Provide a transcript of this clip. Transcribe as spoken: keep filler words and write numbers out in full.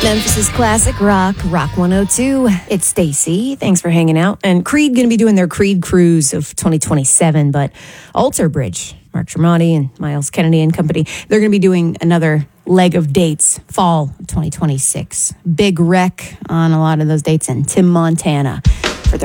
Memphis's classic rock, Rock one oh two. It's Stacy. Thanks for hanging out. And Creed going to be doing their Creed Cruise of twenty twenty-seven, but Alter Bridge, Mark Tremonti and Miles Kennedy and company, they're going to be doing another leg of dates, fall of twenty twenty-six. Big wreck on a lot of those dates in Tim, Montana.